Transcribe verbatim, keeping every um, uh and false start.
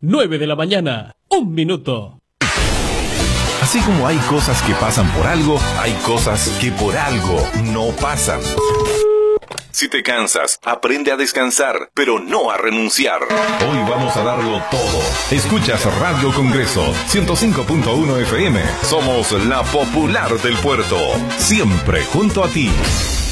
nueve de la mañana, un minuto. Así como hay cosas que pasan por algo, hay cosas que por algo no pasan. Si te cansas, aprende a descansar, pero no a renunciar. Hoy vamos a darlo todo. Escuchas Radio Congreso, ciento cinco punto uno F M. Somos la popular del puerto. Siempre junto a ti.